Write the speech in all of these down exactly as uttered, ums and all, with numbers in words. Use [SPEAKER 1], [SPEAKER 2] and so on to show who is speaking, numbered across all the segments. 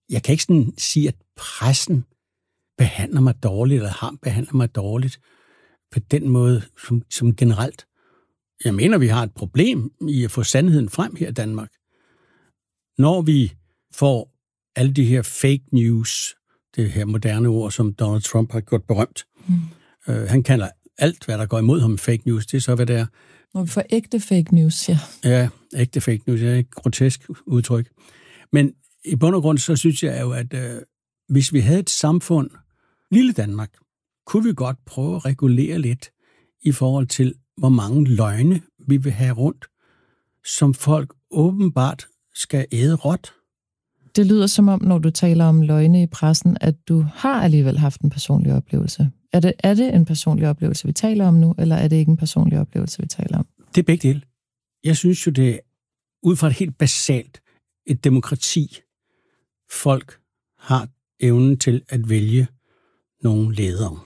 [SPEAKER 1] jeg kan ikke sådan sige, at pressen behandler mig dårligt, eller har behandlet mig dårligt på den måde, som, som generelt. Jeg mener, vi har et problem i at få sandheden frem her i Danmark. Når vi får alle de her fake news, det her moderne ord, som Donald Trump har gjort berømt. Mm. Uh, han kalder alt, hvad der går imod ham, fake news. Det er så, hvad det er.
[SPEAKER 2] Når vi får ægte fake news, ja.
[SPEAKER 1] Ja, ægte fake news. Det er et grotesk udtryk. Men i bund og grund, så synes jeg jo, at uh, hvis vi havde et samfund, lille Danmark, kunne vi godt prøve at regulere lidt i forhold til, hvor mange løgne vi vil have rundt, som folk åbenbart skal æde råt.
[SPEAKER 2] Det lyder som om, når du taler om løgne i pressen, at du har alligevel haft en personlig oplevelse. Er det, er det en personlig oplevelse, vi taler om nu, eller er det ikke en personlig oplevelse, vi taler om?
[SPEAKER 1] Det er begge dele. Jeg synes jo, det er ud fra et helt basalt, et demokrati. Folk har evnen til at vælge nogle ledere.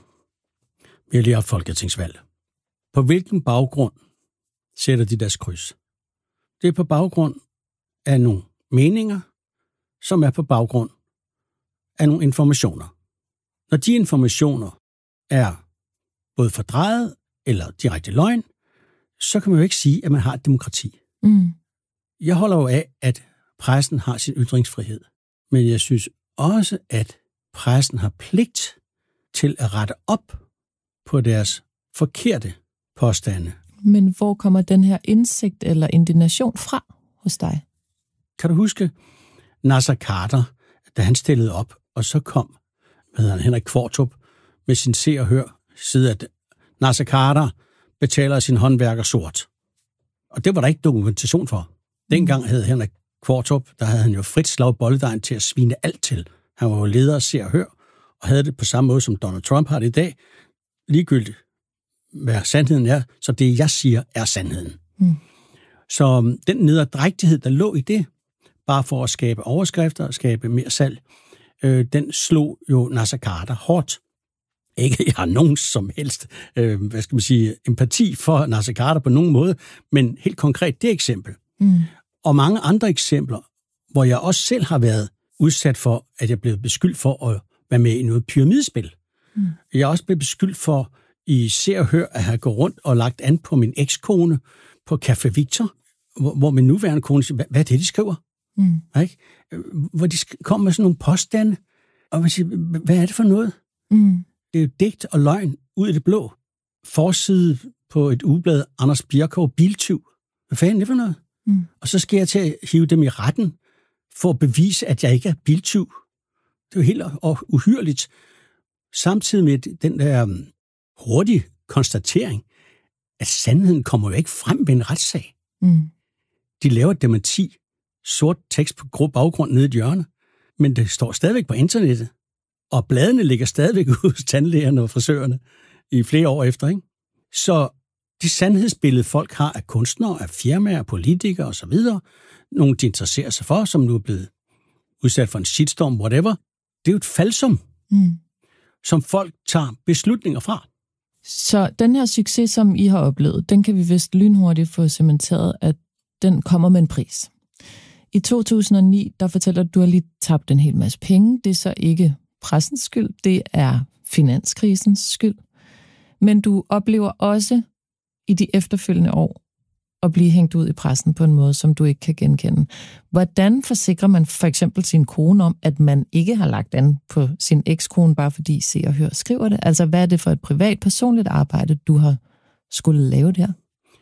[SPEAKER 1] Vi har lige haft folketingsvalg. På hvilken baggrund sætter de deres kryds? Det er på baggrund af nogle meninger, som er på baggrund af nogle informationer. Når de informationer er både fordrejet eller direkte løgn, så kan man jo ikke sige, at man har et demokrati. Mm. Jeg holder jo af, at pressen har sin ytringsfrihed. Men jeg synes også, at pressen har pligt til at rette op på deres forkerte påstande.
[SPEAKER 2] Men hvor kommer den her indsigt eller indignation fra hos dig?
[SPEAKER 1] Kan du huske Naser Khader, da han stillede op, og så kom hvad hedder han, Henrik Qvortrup med sin Se og Hør side, at Naser Khader betaler sin håndværker sort. Og det var der ikke dokumentation for. Dengang havde Henrik Qvortrup, der havde han jo frit slag bolledejen til at svine alt til. Han var jo leder af Se og Hør, og havde det på samme måde, som Donald Trump har det i dag. Ligegyldigt, hvad sandheden er, så det, jeg siger, er sandheden. Mm. Så den nederdrægtighed, der lå i det, bare for at skabe overskrifter og skabe mere salg, øh, den slog jo Naser Khader hårdt. Ikke, jeg har nogen som helst, øh, hvad skal man sige, empati for Naser Khader på nogen måde, men helt konkret det eksempel. Mm. Og mange andre eksempler, hvor jeg også selv har været udsat for, at jeg blev beskyldt for at være med i noget pyramidespil. Mm. Jeg er også blevet beskyldt for i Se og Hør at have gået rundt og lagt an på min ekskone på Café Victor, hvor, hvor min nuværende kone siger, hvad, hvad er det, de skriver? Mm. Ikke? Hvor de kommer med sådan nogle påstande, og man siger, hvad er det for noget? Mm. Det er jo digt og løgn ud i det blå. Forside på et ugeblad, Anders Birkov, biltyv. Hvad fanden er det for noget? Mm. Og så skal jeg til at hive dem i retten, for at bevise, at jeg ikke er biltyv. Det er jo helt uhyrligt. Samtidig med den der hurtige konstatering, at sandheden kommer jo ikke frem ved en retssag. Mm. De laver et dementi, sort tekst på grå baggrund nede i et hjørne, men det står stadigvæk på internettet, og bladene ligger stadigvæk ude hos tandlægerne og frisørerne i flere år efter, ikke? Så de sandhedsbillede, folk har af kunstnere, af firmaer, politikere osv., nogle de interesserer sig for, som nu er blevet udsat for en shitstorm, whatever, det er jo et falsum, mm. som folk tager beslutninger fra.
[SPEAKER 2] Så den her succes, som I har oplevet, den kan vi vist lynhurtigt få cementeret, at den kommer med en pris. I to tusind og ni, der fortæller du, at du har lige tabt en hel masse penge. Det er så ikke pressens skyld, det er finanskrisens skyld. Men du oplever også i de efterfølgende år at blive hængt ud i pressen på en måde, som du ikke kan genkende. Hvordan forsikrer man for eksempel sin kone om, at man ikke har lagt an på sin ekskone, bare fordi Se og Hør skriver det? Altså, hvad er det for et privat, personligt arbejde, du har skulle lave der?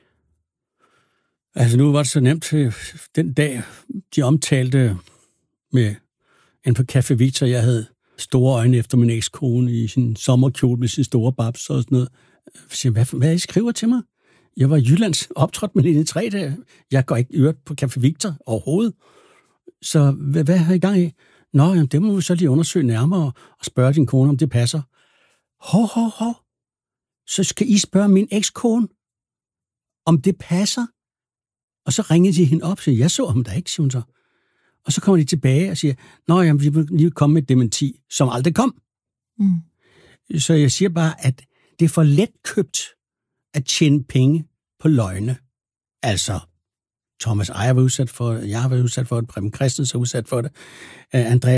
[SPEAKER 1] Altså, nu var det så nemt. Den dag, de omtalte med en på Café Victor, jeg havde store øjne efter min ekskone i sin sommerkjole med sin store babs og sådan noget. Jeg siger, hvad, hvad I skriver til mig? Jeg var i Jyllands optrådt med Linje tre dage. Jeg går ikke øret på Café Victor overhovedet. Så hvad, hvad har I gang i? Nå, jamen, det må vi så lige undersøge nærmere og spørge din kone, om det passer. Hov, hov, hov. Så skal I spørge min ekskone, om det passer? Og så ringede de hende op og siger, jeg så ham der ikke, siger hun så. Og så kommer de tilbage og siger, nå, jamen, vi vil lige komme med et dementi, som aldrig kom. Mm. Så jeg siger bare, at det er for letkøbt at tjene penge på løgne. Altså, Thomas Ejer var udsat for det, jeg var udsat for det, Preben Christensen var udsat for det, Andreas